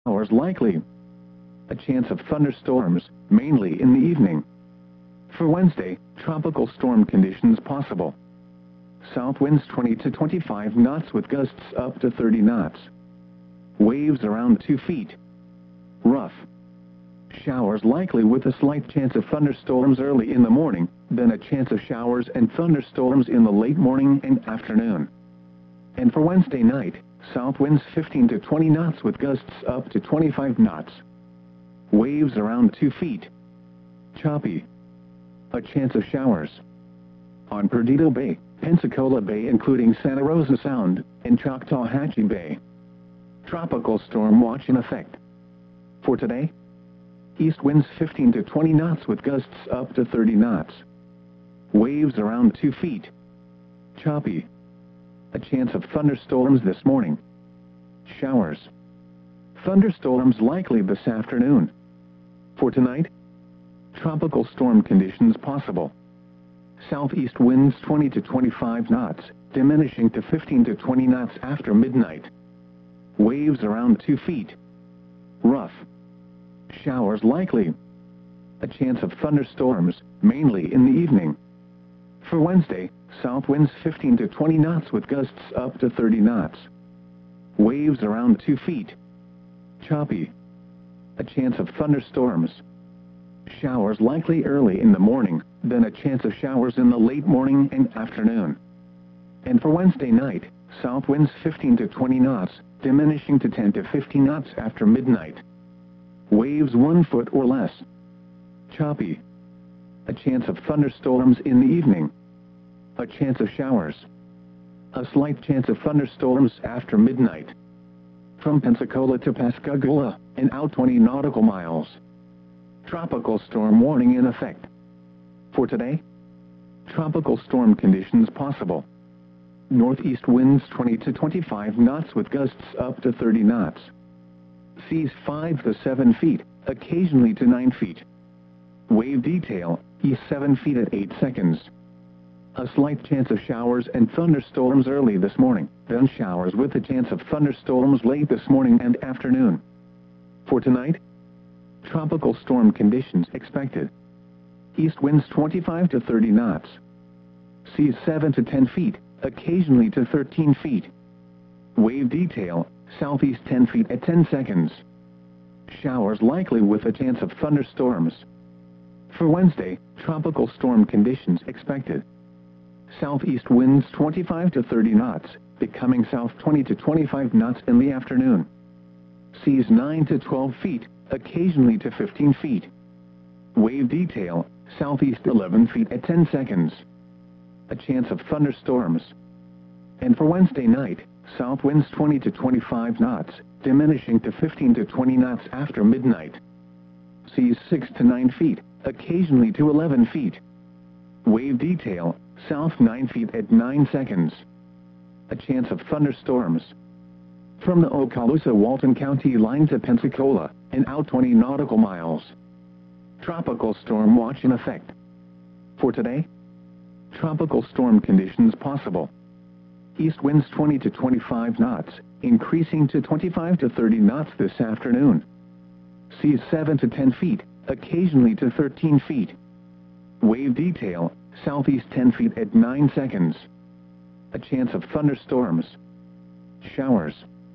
Showers likely. A chance of thunderstorms, mainly in the evening. For Wednesday, tropical storm conditions possible. South winds 20 to 25 knots with gusts up to 30 knots. Waves around 2 feet. Rough. Showers likely with a slight chance of thunderstorms early in the morning, then a chance of showers and thunderstorms in the late morning and afternoon. And for Wednesday night, south winds 15 to 20 knots with gusts up to 25 knots. Waves around 2 feet. Choppy. A chance of showers on Perdido Bay, Pensacola Bay including Santa Rosa Sound, and Choctawhatchee Bay. Tropical storm watch in effect. For today, east winds 15 to 20 knots with gusts up to 30 knots. Waves around 2 feet. Choppy. A chance of thunderstorms this morning. Showers. Thunderstorms likely this afternoon. For tonight, tropical storm conditions possible. Southeast winds 20 to 25 knots, diminishing to 15 to 20 knots after midnight. Waves around 2 feet. Rough. Showers likely. A chance of thunderstorms, mainly in the evening. For Wednesday, south winds 15 to 20 knots with gusts up to 30 knots. Waves around 2 feet. Choppy. A chance of thunderstorms. Showers likely early in the morning, then a chance of showers in the late morning and afternoon. And for Wednesday night, south winds 15 to 20 knots, diminishing to 10 to 15 knots after midnight. Waves 1 foot or less. Choppy. A chance of thunderstorms in the evening. A chance of showers. A slight chance of thunderstorms after midnight. From Pensacola to Pascagoula, and out 20 nautical miles. Tropical storm warning in effect. For today, tropical storm conditions possible. Northeast winds 20 to 25 knots with gusts up to 30 knots. Seas 5 to 7 feet, occasionally to 9 feet. Wave detail, east 7 feet at 8 seconds. A slight chance of showers and thunderstorms early this morning, then showers with a chance of thunderstorms late this morning and afternoon. For tonight, tropical storm conditions expected. East winds 25 to 30 knots. Seas 7 to 10 feet, occasionally to 13 feet. Wave detail, southeast 10 feet at 10 seconds. Showers likely with a chance of thunderstorms. For Wednesday, tropical storm conditions expected. Southeast winds 25 to 30 knots, becoming south 20 to 25 knots in the afternoon. Seas 9 to 12 feet, occasionally to 15 feet. Wave detail, southeast 11 feet at 10 seconds. A chance of thunderstorms. And for Wednesday night, south winds 20 to 25 knots, diminishing to 15 to 20 knots after midnight. Seas 6 to 9 feet, occasionally to 11 feet. Wave detail, south 9 feet at 9 seconds. A chance of thunderstorms. From the Okaloosa-Walton County line to Pensacola, and out 20 nautical miles. Tropical storm watch in effect. For today, tropical storm conditions possible. East winds 20 to 25 knots, increasing to 25 to 30 knots this afternoon. Seas 7 to 10 feet, occasionally to 13 feet. Wave detail, southeast 10 feet at 9 seconds. A chance of thunderstorms. Showers.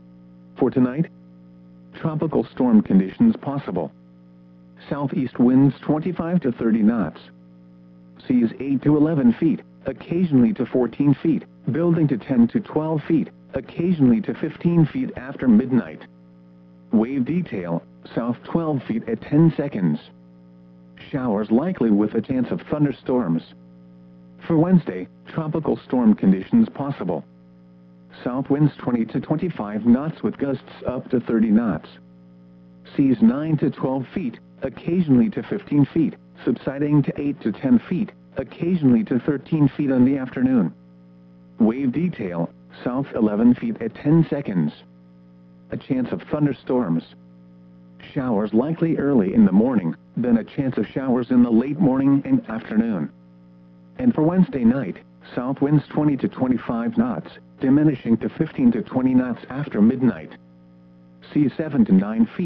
For tonight, tropical storm conditions possible. Southeast winds 25 to 30 knots. Seas 8 to 11 feet, occasionally to 14 feet, building to 10 to 12 feet, occasionally to 15 feet after midnight. Wave detail, south 12 feet at 10 seconds. Showers likely with a chance of thunderstorms. For Wednesday, tropical storm conditions possible. South winds 20 to 25 knots with gusts up to 30 knots. Seas 9 to 12 feet, occasionally to 15 feet, subsiding to 8 to 10 feet, occasionally to 13 feet in the afternoon. Wave detail, south 11 feet at 10 seconds. A chance of thunderstorms. Showers likely early in the morning, then a chance of showers in the late morning and afternoon. And for Wednesday night, south winds 20 to 25 knots, diminishing to 15 to 20 knots after midnight. sea 7 to 9 feet.